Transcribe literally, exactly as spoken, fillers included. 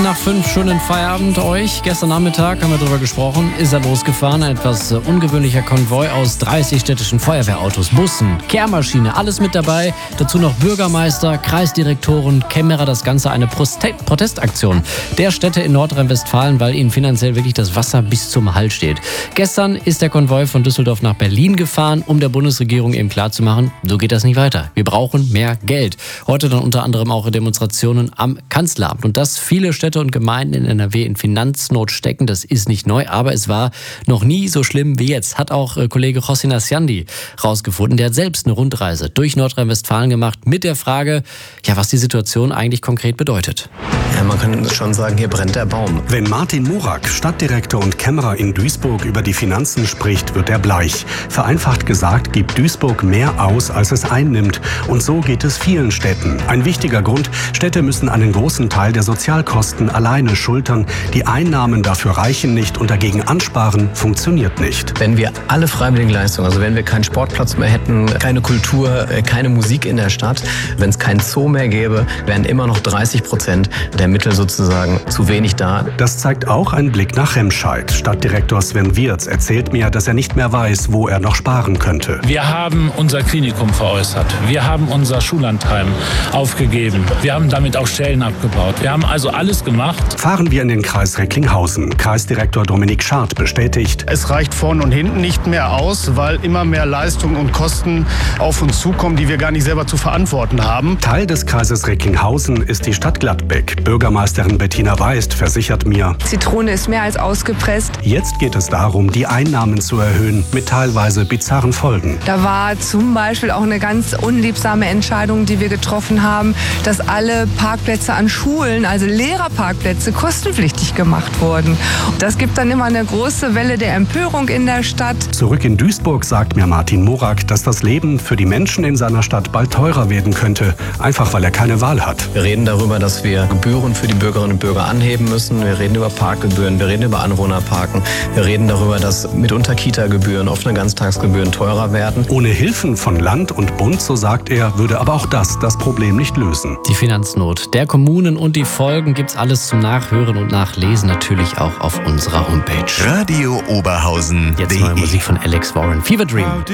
Nach fünf schönen Feierabend euch. Gestern Nachmittag haben wir darüber gesprochen, ist er losgefahren. Ein etwas ungewöhnlicher Konvoi aus dreißig städtischen Feuerwehrautos, Bussen, Kehrmaschine, alles mit dabei. Dazu noch Bürgermeister, Kreisdirektoren, Kämmerer, das Ganze eine Proste- Protestaktion der Städte in Nordrhein-Westfalen, weil ihnen finanziell wirklich das Wasser bis zum Hals steht. Gestern ist der Konvoi von Düsseldorf nach Berlin gefahren, um der Bundesregierung eben klarzumachen, so geht das nicht weiter. Wir brauchen mehr Geld. Heute dann unter anderem auch Demonstrationen am Kanzleramt. Und dass viele Städte und Gemeinden in N R W in Finanznot stecken, das ist nicht neu, aber es war noch nie so schlimm wie jetzt. Hat auch äh, Kollege José Nasciandi rausgefunden. Der hat selbst eine Rundreise durch Nordrhein-Westfalen gemacht mit der Frage, ja, was die Situation eigentlich konkret bedeutet. Ja, man kann schon sagen, hier brennt der Baum. Wenn Martin Morak, Stadtdirektor und Kämmerer in Duisburg, über die Finanzen spricht, wird er bleich. Vereinfacht gesagt, gibt Duisburg mehr aus, als es einnimmt. Und so geht es vielen Städten. Ein wichtiger Grund, Städte müssen einen großen Teil der Sozialkosten alleine schultern. Die Einnahmen dafür reichen nicht und dagegen ansparen funktioniert nicht. Wenn wir alle freiwilligen Leistungen, also wenn wir keinen Sportplatz mehr hätten, keine Kultur, keine Musik in der Stadt, wenn es keinen Zoo mehr gäbe, wären immer noch dreißig Prozent der Mittel sozusagen zu wenig da. Das zeigt auch ein Blick nach Remscheid. Stadtdirektor Sven Wirz erzählt mir, dass er nicht mehr weiß, wo er noch sparen könnte. Wir haben unser Klinikum veräußert. Wir haben unser Schullandheim aufgegeben. Wir haben damit auch Stellen abgebaut. Wir haben also alles gemacht. Fahren wir in den Kreis Recklinghausen. Kreisdirektor Dominik Schad bestätigt: Es reicht vorn und hinten nicht mehr aus, weil immer mehr Leistungen und Kosten auf uns zukommen, die wir gar nicht selber zu verantworten haben. Teil des Kreises Recklinghausen ist die Stadt Gladbeck. Bürgermeisterin Bettina Weist versichert mir: Zitrone ist mehr als ausgepresst. Jetzt geht es darum, die Einnahmen zu erhöhen, mit teilweise bizarren Folgen. Da war zum Beispiel auch eine ganz unliebsame Entscheidung, die wir getroffen haben, dass alle Parkplätze an Schulen, also Lehrerparkplätze, kostenpflichtig gemacht wurden. Das gibt dann immer eine große Welle der Empörung in der Stadt. Zurück in Duisburg sagt mir Martin Morak, dass das Leben für die Menschen in seiner Stadt bald teurer werden könnte, einfach weil er keine Wahl hat. Wir reden darüber, dass wir Gebühren für die Bürgerinnen und Bürger anheben müssen. Wir reden über Parkgebühren, wir reden über Anwohnerparken. Wir reden darüber, dass mitunter Kita-Gebühren, offene Ganztagsgebühren teurer werden. Ohne Hilfen von Land und Bund, so sagt er, würde aber auch das das Problem nicht lösen. Die Finanznot der Kommunen und die Folgen gibt's alles zum Nachhören und Nachlesen natürlich auch auf unserer Homepage. Radio Oberhausen. Jetzt neue Musik von Alex Warren. Fever Dream.